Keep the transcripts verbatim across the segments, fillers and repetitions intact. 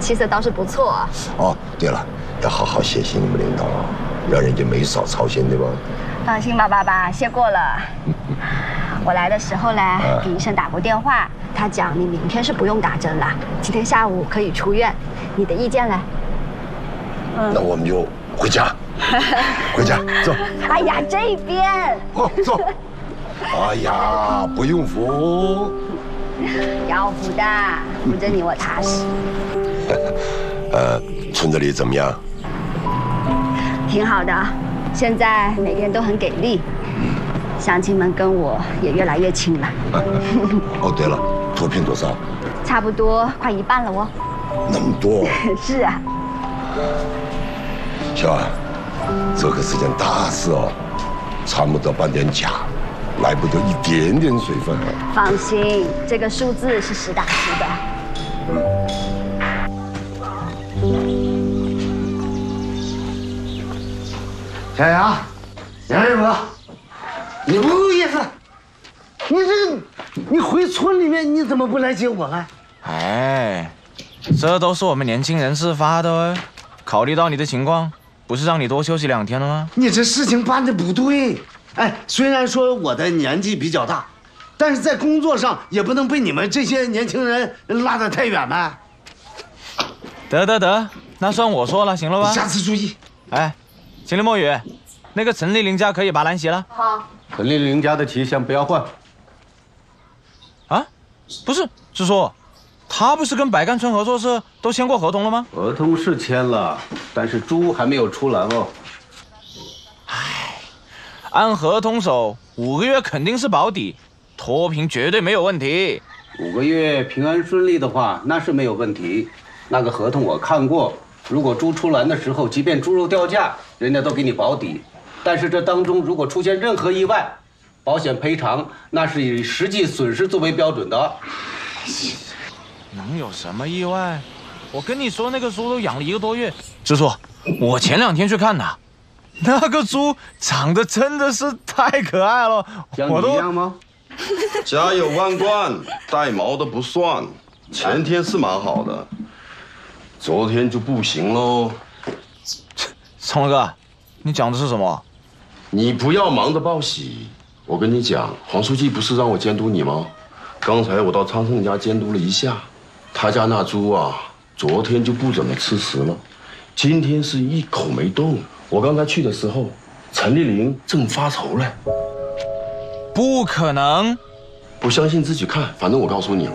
气色倒是不错。 哦，对了，要好好谢谢你们领导，让人家没少操心，对吧？ 放心吧，爸爸，谢过了。我来的时候呢，给医生打过电话，他讲你明天是不用打针了，今天下午可以出院。你的意见呢？ 嗯，那我们就回家，回家走。 哎呀，这边。 哦，走。哎呀，不用扶。 要扶的，扶着你我踏实。 呃，村子里怎么样？ 挺好的，现在每个人都很给力，乡亲们跟我也越来越亲了。 哦，对了，脱贫多少？ 差不多快一半了哦。 那么多？ 是啊。 小安，这可是件大事哦，掺不得半点假。来不得一点点水分啊！ 放心，这个数字是实打实的。 小杨，杨师傅，你不够意思，你这个，你回村里面你怎么不来接我了？ 哎，这都是我们年轻人事发的哦。考虑到你的情况，不是让你多休息两天了吗？ 你这事情办的不对。哎，虽然说我的年纪比较大，但是在工作上也不能被你们这些年轻人拉得太远呗。 得得得，那算我说了，行了吧？ 下次注意。 哎，秦林墨雨，那个陈丽玲家可以把蓝洗了。 好。 陈丽玲家的旗先不要换。 啊，不是，是说，他不是跟百干村合作社都签过合同了吗？ 合同是签了，但是猪还没有出栏哦。 按合同走，五个月肯定是保底，脱贫绝对没有问题。 五个月平安顺利的话，那是没有问题。那个合同我看过，如果猪出栏的时候，即便猪肉掉价，人家都给你保底。但是这当中如果出现任何意外，保险赔偿那是以实际损失作为标准的。 能有什么意外？我跟你说，那个猪都养了一个多月。师叔，我前两天去看的。那个猪长得真的是太可爱了， 像你一样吗？ 家有万贯，带毛的不算。前天是蛮好的，昨天就不行喽。 聪哥，你讲的是什么？ 你不要忙着报喜。我跟你讲，黄书记不是让我监督你吗？刚才我到昌盛家监督了一下，他家那猪啊，昨天就不怎么吃食了，今天是一口没动。我刚才去的时候，陈丽玲正发愁嘞。 不可能！ 不相信自己看，反正我告诉你了。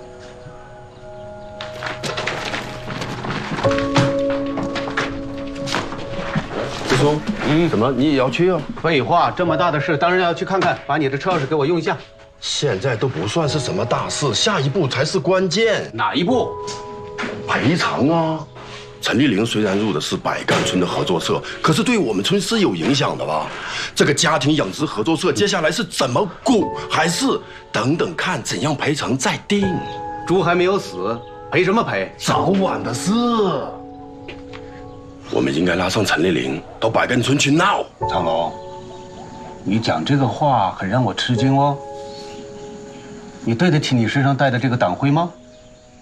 师叔，嗯，怎么你也要去啊？ 废话，这么大的事当然要去看看。把你的车钥匙给我用一下。 现在都不算是什么大事，下一步才是关键。 哪一步？ 赔偿啊！陈丽玲虽然入的是百干村的合作社，可是对我们村是有影响的吧？这个家庭养殖合作社接下来是怎么顾，还是等等看怎样赔偿再定？ 猪还没有死，赔什么赔？ 早晚的事。我们应该拉上陈丽玲到百干村去闹。 长龙，你讲这个话很让我吃惊哦。你对得起你身上带的这个党徽吗？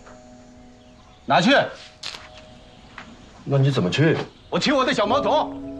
拿去。 那你怎么去？ 我骑我的小毛头。